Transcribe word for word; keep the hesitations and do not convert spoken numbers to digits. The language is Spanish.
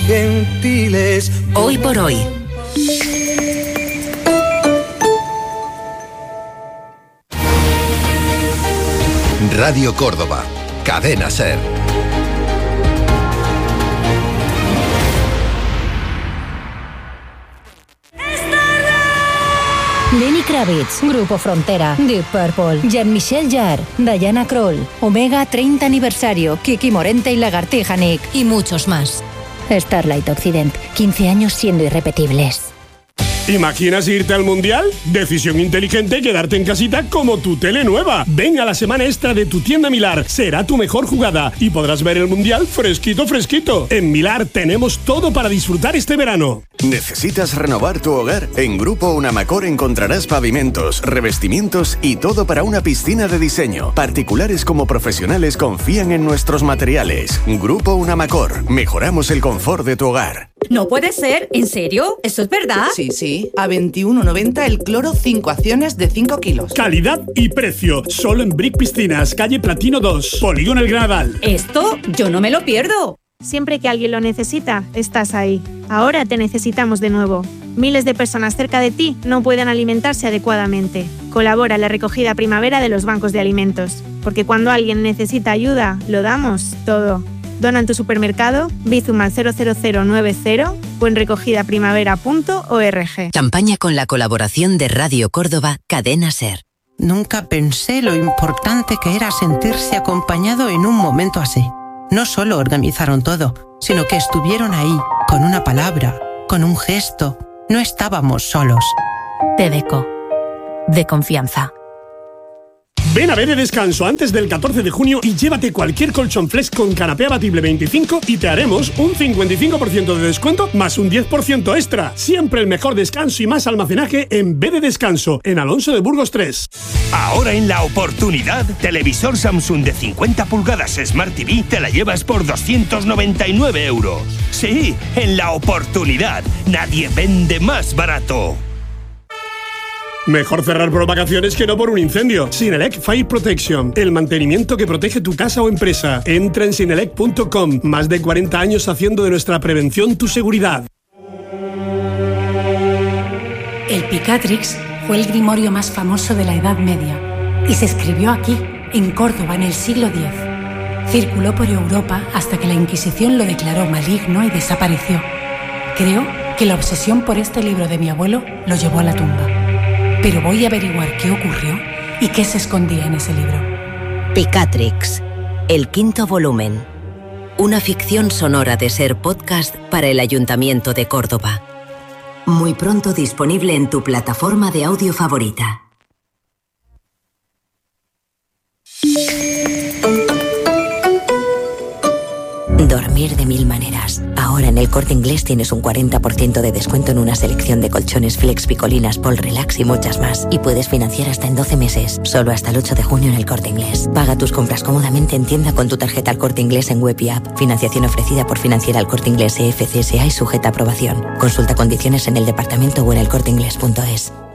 gentiles. Hoy por hoy. Radio Córdoba, Cadena SER. Lenny Kravitz, Grupo Frontera, Deep Purple, Jean-Michel Jarre, Diana Krall, Omega treinta aniversario, Kiki Morente y Lagartija Nick y muchos más. Starlight Occident, quince años siendo irrepetibles. ¿Imaginas irte al Mundial? Decisión inteligente quedarte en casita como tu tele nueva. Ven a la semana extra de tu tienda Milar. Será tu mejor jugada y podrás ver el Mundial fresquito, fresquito. En Milar tenemos todo para disfrutar este verano. ¿Necesitas renovar tu hogar? En Grupo Unamacor encontrarás pavimentos, revestimientos y todo para una piscina de diseño. Particulares como profesionales confían en nuestros materiales. Grupo Unamacor. Mejoramos el confort de tu hogar. No puede ser, ¿en serio? ¿Eso es verdad? Sí, sí, a veintiuno noventa el cloro, cinco acciones de cinco kilos. Calidad y precio, solo en Brick Piscinas, calle Platino dos, Polígono El Granadal. Esto yo no me lo pierdo. Siempre que alguien lo necesita, estás ahí. Ahora te necesitamos de nuevo. Miles de personas cerca de ti no pueden alimentarse adecuadamente. Colabora en la recogida primavera de los bancos de alimentos, porque cuando alguien necesita ayuda, lo damos todo. Dona en tu supermercado, Bizum al cero cero cero nueve cero o en recogida primavera punto org. Campaña con la colaboración de Radio Córdoba, Cadena SER. Nunca pensé lo importante que era sentirse acompañado en un momento así. No solo organizaron todo, sino que estuvieron ahí, con una palabra, con un gesto. No estábamos solos. Tedeco, de confianza. Ven a B de Descanso antes del catorce de junio y llévate cualquier colchón flex con canapé abatible veinticinco y te haremos un cincuenta y cinco por ciento de descuento más un diez por ciento extra. Siempre el mejor descanso y más almacenaje en B de Descanso, en Alonso de Burgos tres. Ahora en La Oportunidad, televisor Samsung de cincuenta pulgadas Smart T V te la llevas por doscientos noventa y nueve euros. Sí, en La Oportunidad, nadie vende más barato. Mejor cerrar por vacaciones que no por un incendio. Sinelec Fire Protection, el mantenimiento que protege tu casa o empresa. Entra en sinelec punto com. Más de cuarenta años haciendo de nuestra prevención tu seguridad. El Picatrix fue el grimorio más famoso de la Edad Media y se escribió aquí, en Córdoba, en el siglo diez. Circuló por Europa hasta que la Inquisición lo declaró maligno y desapareció. Creo que la obsesión por este libro de mi abuelo lo llevó a la tumba. Pero voy a averiguar qué ocurrió y qué se escondía en ese libro. Picatrix, el quinto volumen. Una ficción sonora de SER Podcast para el Ayuntamiento de Córdoba. Muy pronto disponible en tu plataforma de audio favorita. Dormir de mil maneras. Ahora en el Corte Inglés tienes un cuarenta por ciento de descuento en una selección de colchones Flex, Picolinas, Pol Relax y muchas más. Y puedes financiar hasta en doce meses. Solo hasta el ocho de junio en el Corte Inglés. Paga tus compras cómodamente en tienda con tu tarjeta al Corte Inglés en web y app. Financiación ofrecida por Financiera al Corte Inglés E F C S A y sujeta a aprobación. Consulta condiciones en el departamento o en el corte inglés punto es.